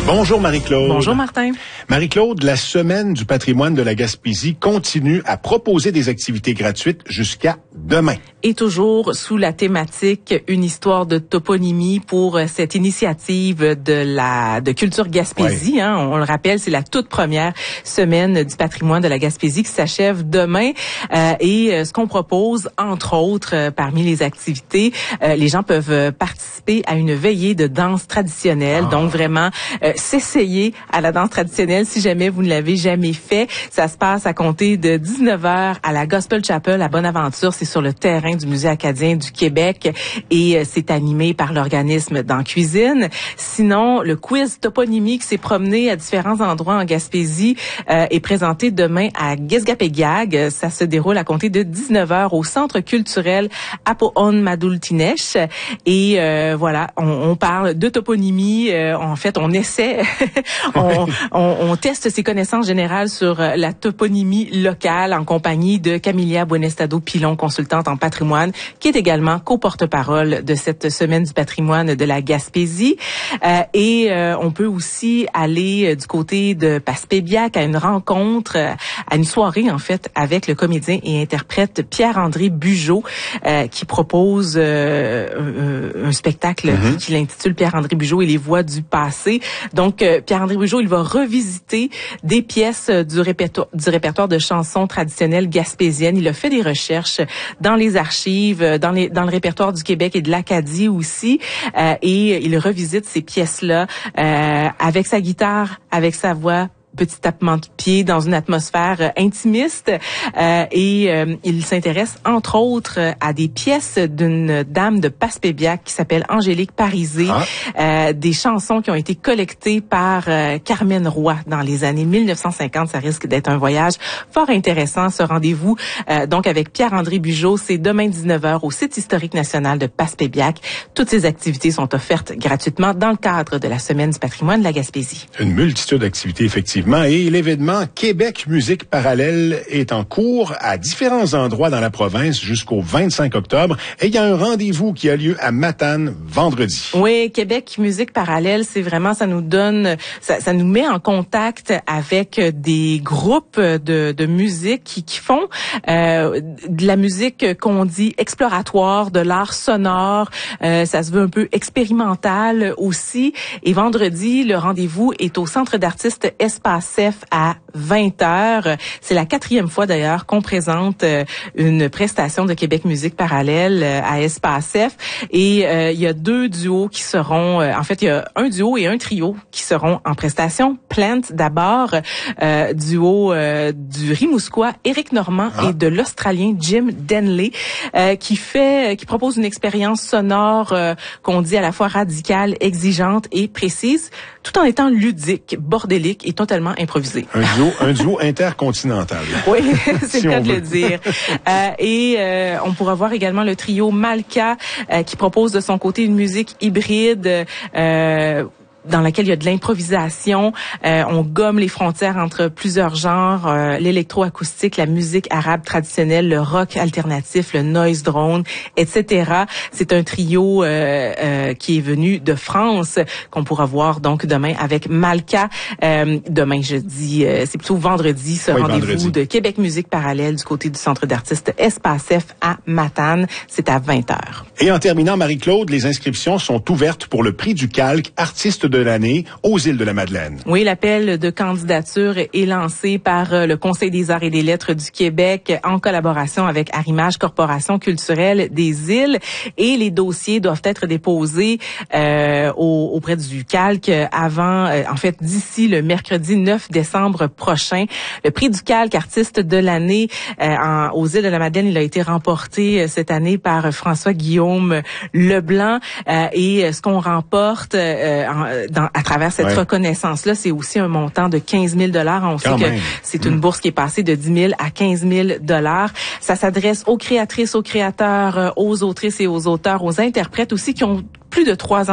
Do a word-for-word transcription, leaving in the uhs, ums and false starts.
Bonjour Marie-Claude. Bonjour Martin. Marie-Claude, la Semaine du patrimoine de la Gaspésie continue à proposer des activités gratuites jusqu'à demain. Et toujours sous la thématique Une histoire de toponymie pour cette initiative de la de Culture Gaspésie. Ouais. Hein, on le rappelle, c'est la toute première Semaine du patrimoine de la Gaspésie qui s'achève demain. Euh, et euh, ce qu'on propose, entre autres, euh, parmi les activités, euh, les gens peuvent participer à une veillée de danse traditionnelle. Ah. Donc vraiment, euh, s'essayer à la danse traditionnelle si jamais vous ne l'avez jamais fait. Ça se passe à compter de dix-neuf heures à la Gospel Chapel à Bonaventure. C'est sur le terrain du Musée acadien du Québec et euh, c'est animé par l'organisme Dans Cuisine. Sinon, le quiz toponymie qui s'est promené à différents endroits en Gaspésie euh, est présenté demain à Guesgapéguag. Ça se déroule à compter de dix-neuf heures au Centre culturel Apo'on Madultinesh. Et euh, voilà, on, on parle de toponymie. Euh, en fait, on essaie, on, on, on teste ses connaissances générales sur la toponymie locale en compagnie de Camilia Buenestado-Pilon, consultante en patrimoine, qui est également co-porte-parole de cette Semaine du patrimoine de la Gaspésie. Euh, et euh, on peut aussi aller du côté de Passepébiac à une rencontre, à une soirée en fait, avec le comédien et interprète Pierre-André Bugeaud, euh, qui propose euh, un, un spectacle mm-hmm. qu'il intitule Pierre-André Bugeaud et les voix du passé. Donc, euh, Pierre-André Bugeaud, il va revisiter des pièces du répertoire, du répertoire de chansons traditionnelles gaspésiennes. Il a fait des recherches dans les archives, dans, les, dans le répertoire du Québec et de l'Acadie aussi, euh, et il revisite ces pièces-là euh, avec sa guitare, avec sa voix, petit tapement de pied dans une atmosphère euh, intimiste euh, et euh, il s'intéresse entre autres à des pièces d'une dame de Passepébiac qui s'appelle Angélique Parisé, ah. euh, des chansons qui ont été collectées par euh, Carmen Roy dans les années mille neuf cent cinquante. Ça risque d'être un voyage fort intéressant, ce rendez-vous. Euh, donc avec Pierre-André Bugeaud, c'est demain dix-neuf heures au site historique national de Passepébiac. Toutes ces activités sont offertes gratuitement dans le cadre de la Semaine du patrimoine de la Gaspésie. Une multitude d'activités, effectivement. Et l'événement Québec Musique Parallèle est en cours à différents endroits dans la province jusqu'au vingt-cinq octobre. Et il y a un rendez-vous qui a lieu à Matane vendredi. Oui, Québec Musique Parallèle, c'est vraiment, ça nous donne, ça, ça nous met en contact avec des groupes de, de musique qui, qui font euh, de la musique qu'on dit exploratoire, de l'art sonore. Euh, ça se veut un peu expérimental aussi. Et vendredi, le rendez-vous est au Centre d'artistes Espace à vingt heures. C'est la quatrième fois d'ailleurs qu'on présente euh, une prestation de Québec Musique Parallèle euh, à Espace F. Et euh, il y a deux duos qui seront, euh, en fait, il y a un duo et un trio qui seront en prestation. Plant d'abord, euh, duo euh, du Rimouskois Éric Normand ah. et de l'Australien Jim Denley, euh, qui fait, qui propose une expérience sonore euh, qu'on dit à la fois radicale, exigeante et précise, tout en étant ludique, bordélique et totalement improvisé. Un duo, un duo intercontinental. Oui, c'est si le cas de le dire. Euh, et euh, on pourra voir également le trio Malka euh, qui propose de son côté une musique hybride euh, dans laquelle il y a de l'improvisation. Euh, on gomme les frontières entre plusieurs genres, euh, l'électroacoustique, la musique arabe traditionnelle, le rock alternatif, le noise drone, et cetera. C'est un trio euh, euh, qui est venu de France, qu'on pourra voir donc demain avec Malka. Euh, demain, jeudi, euh, c'est plutôt vendredi, ce oui, rendez-vous vendredi. De Québec Musique Parallèle du côté du Centre d'artistes Espace F à Matane. C'est à vingt heures. Et en terminant, Marie-Claude, les inscriptions sont ouvertes pour le prix du calque artiste de l'année aux îles de la Madeleine. Oui, l'appel de candidature est lancé par le Conseil des arts et des lettres du Québec en collaboration avec Arrimage Corporation culturelle des îles et les dossiers doivent être déposés euh, au, auprès du calque avant, euh, en fait, d'ici le mercredi neuf décembre prochain. Le prix du calque artiste de l'année euh, en, aux îles de la Madeleine, il a été remporté euh, cette année par François-Guillaume Leblanc euh, et ce qu'on remporte euh, en, dans, à travers cette ouais. reconnaissance-là, c'est aussi un montant de quinze mille dollars. On Quand sait même. que c'est une bourse qui est passée de dix mille à quinze mille dollars. Ça s'adresse aux créatrices, aux créateurs, aux autrices et aux auteurs, aux interprètes aussi qui ont plus de trois ans